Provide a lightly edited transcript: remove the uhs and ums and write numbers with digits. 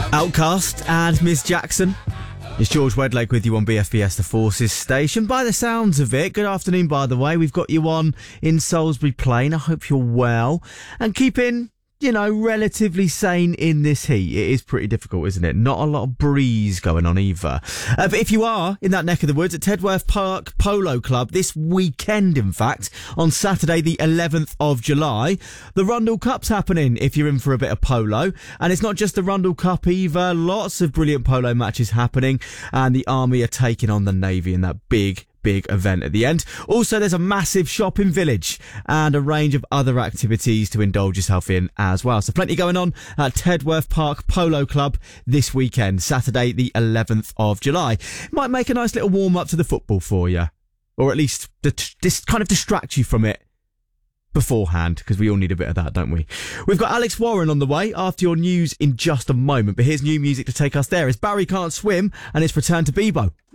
Outcast and Miss Jackson. It's George Wedlake with you on BFBS The Forces station. By the sounds of it, good afternoon, by the way. We've got you on in Salisbury Plain. I hope you're well and keeping, relatively sane in this heat. It is pretty difficult, isn't it? Not a lot of breeze going on either. But if you are in that neck of the woods at Tedworth Park Polo Club this weekend, in fact, on Saturday the 11th of July, the Rundle Cup's happening if you're in for a bit of polo. And it's not just the Rundle Cup either. Lots of brilliant polo matches happening, and the Army are taking on the Navy in that big event at the end. Also, there's a massive shopping village and a range of other activities to indulge yourself in as well. So plenty going on at Tedworth Park Polo Club this weekend, Saturday the 11th of July. Might make a nice little warm up to the football for you, or at least kind of distract you from it beforehand, because we all need a bit of that, don't we? We've got Alex Warren on the way after your news in just a moment, but here's new music to take us there. It's Barry Can't Swim and it's Return to Bebo.